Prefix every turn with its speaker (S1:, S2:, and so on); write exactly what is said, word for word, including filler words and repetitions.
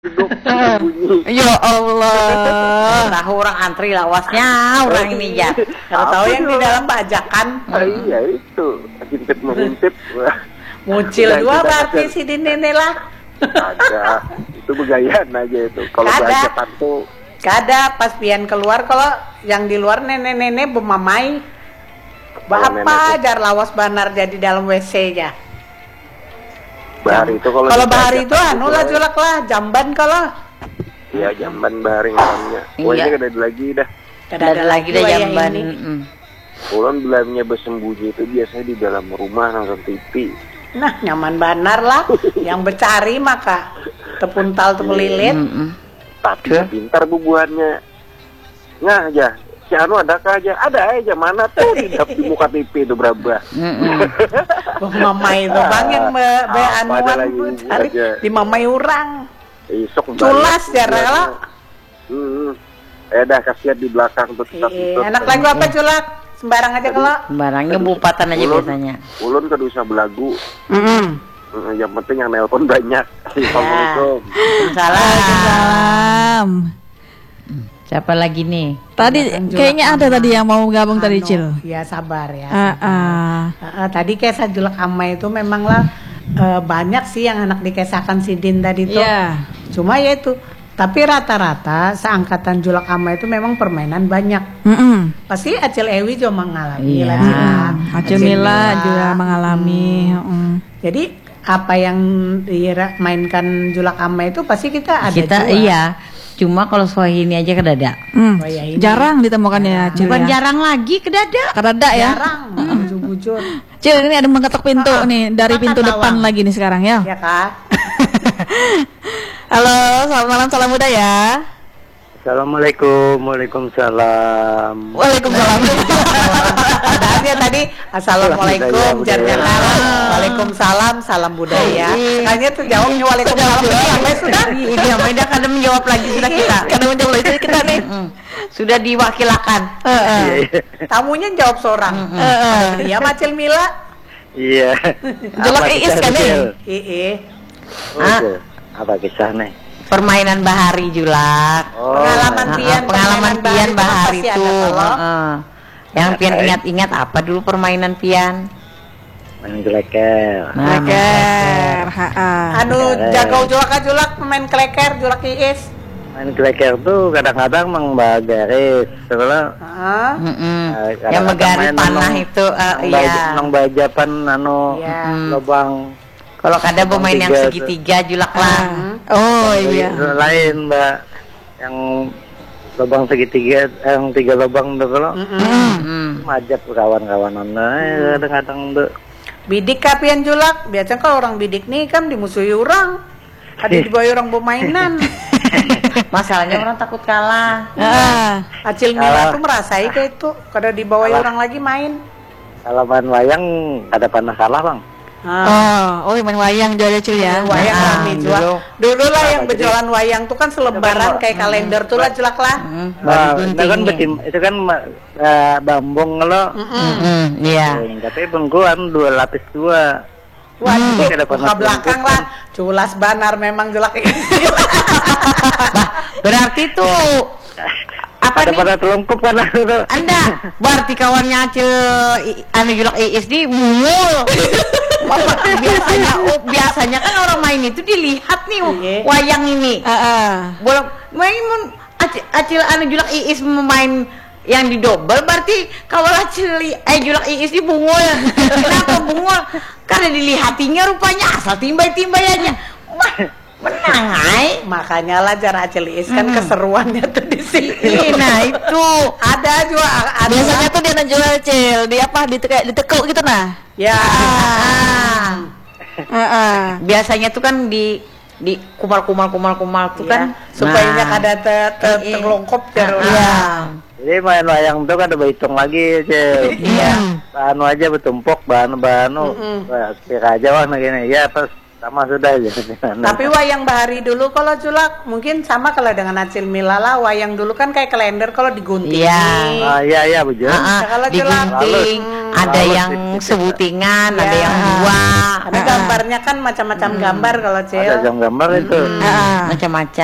S1: duduk bunyi.
S2: Ya Allah.
S3: Tahu orang antri lawasnya orang ini ya. Kalau tahu yang di dalam bajakan.
S1: Ah, iya itu, intip mengintip.
S3: Mucil
S1: Udah,
S3: dua
S1: kita
S3: berarti
S1: akan-
S3: si Dinene lah.
S1: Ada, itu begayaan aja itu. Kalau
S3: Ada.
S1: bajakan tuh,
S3: Kada pas pian keluar kalau yang di luar nenek-nenek bemamai.
S1: Kalau nenek
S3: Apa
S1: tuh-
S3: ajar lawas banar jadi dalam W C-nya.
S1: bahari itu kalau
S3: Kalau
S1: di
S3: bahari itu
S1: bajakan
S3: anu lah
S1: tuh,
S3: julak lah, jamban kalau.
S1: Iya jamban bahari namanya. Pokoknya
S2: Iya.
S1: kada ada lagi dah.
S3: Kada
S2: Ada lagi dah
S3: wayah
S2: jamban.
S3: ini.
S2: Mm.
S1: Ulun bilangnya bersembunyi itu biasanya di dalam rumah nonton T V.
S3: Nah, nyaman banar lah. Yang bercari maka tepuntal tepelilit.
S2: Mm-mm.
S1: Tapi
S2: Ke?
S1: pintar bubuhannya. Nah aja, si Anu adakah aja? Ada aja, mana tuh di, di muka T V itu berapa?
S2: Mm-mm.
S3: Mamai itu bang yang be, be
S1: Apa ada
S3: anuan
S1: lagi
S3: cari
S1: aja.
S3: di mamai orang.
S1: Isok
S3: Culas ya, Rela.
S1: Hmm. Eh dah kasihan di belakang tuh tetap
S3: Eh,
S1: itu.
S3: anak lagu apa culak? Sembarang aja kalau.
S2: Barangnya bupatan aja
S1: Ulun-
S2: biasanya.
S1: Ulun kan bisa belagu.
S3: Mm-mm.
S1: Hmm, yang penting yang nelpon banyak. Assalamualaikum.
S3: Salah.
S4: Salam.
S2: Siapa lagi nih?
S4: Tadi
S3: Julak
S4: kayaknya ada
S3: sama
S4: tadi yang mau gabung tadi
S3: Anu,
S4: Cil.
S3: Ya sabar ya.
S4: Ah, ah.
S3: Ah, ah, tadi kisah julak ama itu memang lah eh, banyak sih yang anak dikisahkan si Din tadi tuh.
S4: Iya.
S3: Cuma ya itu. Tapi rata-rata seangkatan julak ama itu memang permainan banyak.
S4: Mm-mm.
S3: Pasti Acil Ewi juga mengalami
S2: Iya.
S3: lah, Cil.
S4: Mm, Acil Mila juga mengalami. mm.
S3: Jadi apa yang dimainkan julak ama itu pasti kita ada
S2: Kita
S3: juga.
S2: iya. Cuma kalau Swahili aja kedada.
S4: Mm.
S3: Oh, ya ini.
S4: Jarang ditemukan ya Cil.
S2: Bukan
S4: ya.
S2: jarang lagi kedada.
S4: Karada ya.
S3: Jarang, bujur-bujur.
S4: Cil ini ada mengetok pintu
S3: Ah,
S4: nih dari
S3: makan
S4: pintu depan
S3: bawang.
S4: lagi nih sekarang ya.
S3: Ya kak.
S4: Halo, selamat malam, salam muda ya.
S1: Assalamualaikum. Waalaikumsalam.
S4: Waalaikumsalam.
S3: Padahal dia tadi assalamualaikum,
S1: Budaya, budaya.
S3: jarang. Waalaikumsalam, salam budaya. Sekalinya tuh jawabnya waalaikumsalam. Sampai sudah.
S2: Ini Amanda kadang menjawab lagi sudah kita.
S4: Karena menjawab itu kita nih.
S2: Mm. Sudah diwakilakan.
S4: Heeh.
S3: Tamunya jawab seorang.
S4: Heeh.
S3: Dia Macil Mila.
S1: Iya.
S4: Jelek Iis kan nih.
S3: Ee.
S2: Ah.
S1: Apa kisahnya?
S2: Permainan bahari julak.
S1: Oh,
S3: Pengalaman
S2: Ah,
S3: pian,
S2: pengalaman pian
S3: itu
S2: bahari
S3: pasti ada
S2: itu.
S3: kalau.
S2: Heeh. Yang pian ingat-ingat apa dulu permainan pian?
S1: main geleker.
S2: Nah,
S4: Kleker. Ha-ha.
S3: Anu jago julak julak pemain kleker julak Iis.
S1: Main geleker tuh kadang-kadang mang bagaris. Soalnya
S3: Heeh.
S2: mm-mm.
S1: Eh,
S2: Yang
S1: kadang-kadang
S2: megari
S1: main
S2: panah
S1: nang-
S2: itu eh,
S1: nang
S2: iya.
S1: baja- nang bajapan anu
S3: Iya.
S1: lubang.
S2: Kalau kada pemain yang
S1: tiga
S2: segitiga julak lah.
S4: Oh iya.
S1: Lain mbak, yang lubang segitiga, eh, yang tiga lubang tuh kalau
S2: Mm.
S1: majak kawan-kawanan, nah, kadang-kadang tuh.
S3: Bidik kapian julak. Biasanya kalau orang bidik nih kan dimusuhi orang. Ada dibawa orang bermainan.
S2: Masalahnya orang takut kalah.
S4: Ah.
S3: Acil Mila
S1: Kalah.
S3: tuh merasai kayak itu. Kada dibawa
S1: Kalah.
S3: orang lagi main.
S1: Kalau main wayang ada pernah kalah bang.
S3: Ah.
S4: Oh, oh main wayang juga ada Cil ya.
S3: Wayang
S2: Nah,
S3: rame
S2: dulu.
S3: juga. Dulu lah yang
S1: Jadi-
S3: berjualan wayang tuh kan selebaran kayak kalender tuh lah jelak lah.
S2: Mm,
S1: Nah,
S2: baru
S1: itu kan
S2: guntingnya.
S1: betim, itu kan eh, bambung lo.
S2: Mm-mm, iya.
S1: Tapi bengkuan dua lapis dua.
S3: Waduh,
S1: Kada pernah
S3: muka belakang
S1: selingkuh.
S3: lah. Culas banar memang jelak.
S2: Bah, berarti tuh apa
S1: Ada
S2: nih?
S1: pada telungkup kan itu.
S2: Anda berarti kawannya Acil i- anu julak Iis di mul. Bapak, biasanya oh, biasanya kan orang main itu dilihat nih
S3: Iya.
S2: wayang ini.
S4: Ah, ah.
S2: Boleh main mun Acil, Acil anu julak Iis memain yang di double berarti kalau Acil li- eh julak Iis di bungul. Kenapa bungul? Karena dilihatinya rupanya asal timbay-timbay aja. Wah, menang ay.
S3: Makanya lah cara Acil Is kan
S2: Mm.
S3: keseruannya tuh di sini.
S2: Ih, nah itu.
S3: Ada juga ada.
S4: Biasanya tuh dia jual Cil, di apa? Di kayak ditekuk gitu nah.
S3: Ya.
S2: Ah.
S4: Ah, ah.
S2: Biasanya tuh kan di di kumal kumal kumal kumal tuh
S3: Ya,
S2: kan
S3: supaya
S2: nah.
S3: kada te, te,
S2: Iya.
S3: terlongkop
S2: Ah,
S3: jarum.
S2: iya.
S1: Jadi main wayang tuh kan ada berhitung lagi, Cil.
S2: Iya.
S1: Bahan aja bertumpuk, bahan bahan
S3: Mm-mm.
S1: kira aja wah gini. Ya pas sama sudah ya.
S3: Tapi wayang bahari dulu kalau Julak mungkin sama kalau dengan Acil Milala, wayang dulu kan kayak kalender kalau digunting.
S2: Iya.
S1: Ah iya iya betul.
S2: Ah, ah,
S3: Kalau Julak,
S2: digunting,
S3: hmm,
S2: ada
S1: halus
S2: yang
S1: dikit-dikit.
S2: sebutingan, ada
S3: Iya.
S2: yang dua.
S3: Ada gambarnya kan macam-macam gambar kalau Cil.
S1: Ada jam gambar itu.
S2: Hmm, macam-macam.